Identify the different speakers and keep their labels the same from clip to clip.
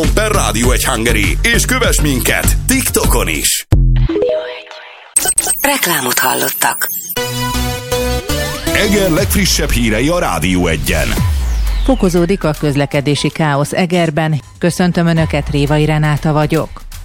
Speaker 1: per Rádió 1 Hungary, és kövess minket TikTokon is.
Speaker 2: Reklámot hallottak.
Speaker 1: Eger legfrissebb hírei a Rádió 1-en.
Speaker 3: Fokozódik a közlekedési káosz Egerben. Köszöntöm Önöket, Révai Renáta vagyok.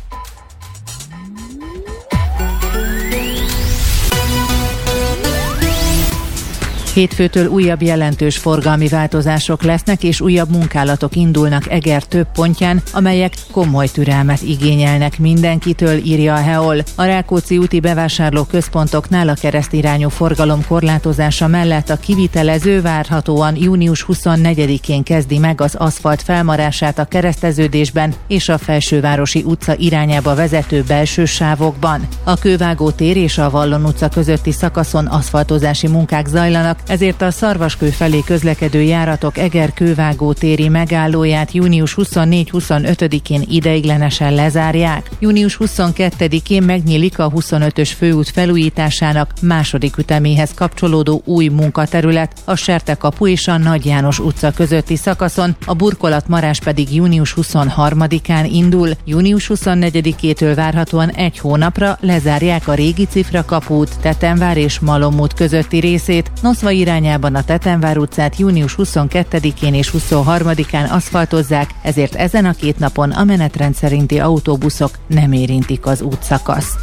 Speaker 3: Hétfőtől újabb jelentős forgalmi változások lesznek, és újabb munkálatok indulnak Eger több pontján, amelyek komoly türelmet igényelnek mindenkitől, írja a HEOL. A Rákóczi úti bevásárlóközpontoknál a keresztirányú forgalom korlátozása mellett a kivitelező várhatóan június 24-én kezdi meg az aszfalt felmarását a kereszteződésben és a Felsővárosi utca irányába vezető belső sávokban. A Kővágó tér és a Vallon utca közötti szakaszon aszfaltozási munkák zajlanak, ezért a Szarvaskő felé közlekedő járatok Eger-Kővágó téri megállóját június 24-25-én ideiglenesen lezárják. Június 22-én megnyílik a 25-ös főút felújításának második üteméhez kapcsolódó új munkaterület, a Sertekapu és a Nagy János utca közötti szakaszon, a burkolatmarás pedig június 23-án indul. Június 24-től várhatóan egy hónapra lezárják a régi Cifrakapút, Tetenvár és Malom út közötti részét. Noszva irányában a Tetenvár utcát június 22-én és 23-án aszfaltozzák, ezért ezen a két napon a menetrend szerinti autóbuszok nem érintik az útszakaszt.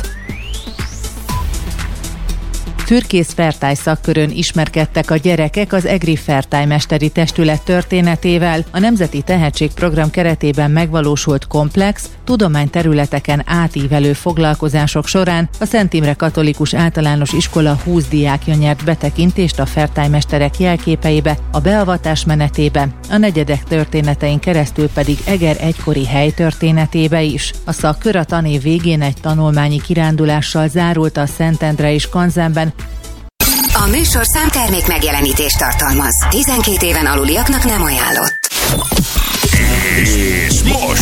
Speaker 3: Fürkész Fertály szakkörön ismerkedtek a gyerekek az Egri Fertály Mesteri Testület történetével. A Nemzeti Tehetségprogram keretében megvalósult komplex, tudományterületeken átívelő foglalkozások során a Szent Imre Katolikus Általános Iskola 20 diákja nyert betekintést a Fertály mesterek jelképeibe, a beavatás menetébe, a negyedek történetein keresztül pedig Eger egykori helytörténetébe is. A szakkör a tanév végén egy tanulmányi kirándulással zárult a Szentendre és Kanzenben.
Speaker 2: A műsor számtermék megjelenítést tartalmaz. 12 éven aluliaknak nem ajánlott.
Speaker 1: És most